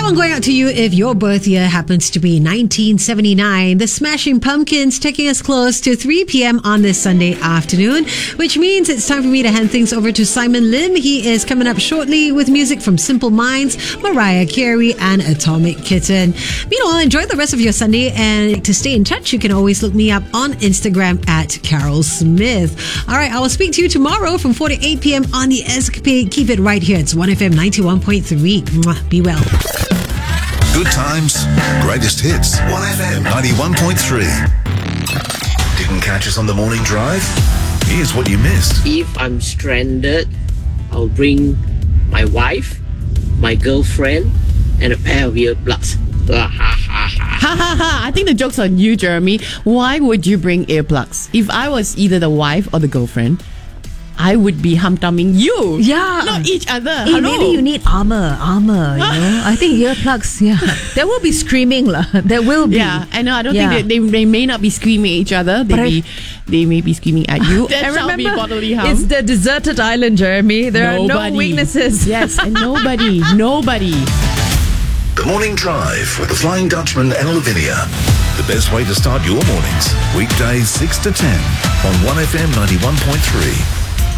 one going out to you if your birth year happens to be 1979. The Smashing Pumpkins taking us close to 3 p.m. on this Sunday afternoon, which means it's time for me to hand things over to Simon Lim. He is coming up shortly with music from Simple Minds, Mariah Carey, and Atomic Kitten. Meanwhile, enjoy the rest of your Sunday, and to stay in touch, you can always look me up on Instagram at Carol Smith. All right, I will speak to you tomorrow from 4 to 8 p.m. on The Escapade. Keep it right here. It's 1FM 91.3. Mwah. Be well. Good times, greatest hits. 1FM 91.3. Didn't catch us on the morning drive? Here's what you missed. If I'm stranded, I'll bring my wife, my girlfriend, and a pair of earplugs. Ha ha ha. I think the joke's on you, Jeremy. Why would you bring earplugs? If I was either the wife or the girlfriend, I would be hum-tumming you. Yeah. Not each other. Hey, maybe you need armor, you know. I think earplugs, there will be screaming. There will be. Yeah, I know. I don't think that they may not be screaming at each other. They may be screaming at you. And remember, it's the deserted island, Jeremy. There are no weaknesses. Yes, and nobody. The Morning Drive with the Flying Dutchman and Lavinia. The best way to start your mornings. Weekdays 6 to 10 on 1FM 91.3.